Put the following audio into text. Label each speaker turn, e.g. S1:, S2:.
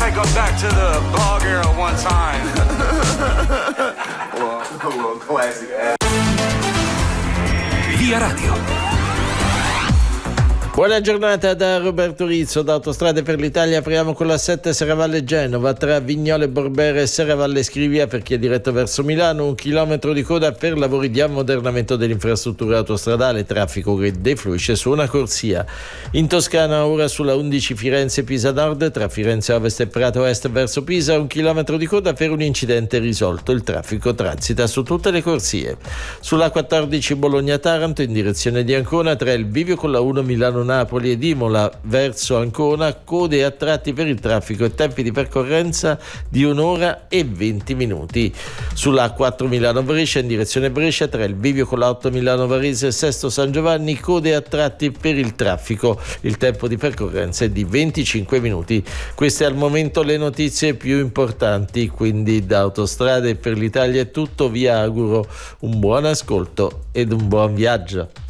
S1: take them back to the blog era one time.
S2: Well, classic.
S3: Via Radio.
S4: Buona giornata da Roberto Rizzo, da Autostrade per l'Italia. Apriamo con la 7 Serravalle Genova, tra Vignole Borbera e Serravalle Scrivia per chi è diretto verso Milano, 1 chilometro di coda per lavori di ammodernamento dell'infrastruttura autostradale, traffico che defluisce su una corsia. In Toscana ora sulla 11 Firenze-Pisa Nord, tra Firenze Ovest e Prato Est verso Pisa, 1 chilometro di coda per un incidente risolto, il traffico transita su tutte le corsie. Sulla 14 Bologna-Taranto in direzione di Ancona, tra il bivio con la 1 Milano-Napoli ed Imola verso Ancona, code a tratti per il traffico e tempi di percorrenza di 1 ora e 20 minuti. Sulla 4 Milano-Brescia in direzione Brescia, tra il bivio con la 8 Milano-Varese e Sesto San Giovanni, code a tratti per il traffico, il tempo di percorrenza è di 25 minuti. Queste al momento le notizie più importanti, quindi da Autostrade per l'Italia è tutto, vi auguro un buon ascolto ed un buon viaggio.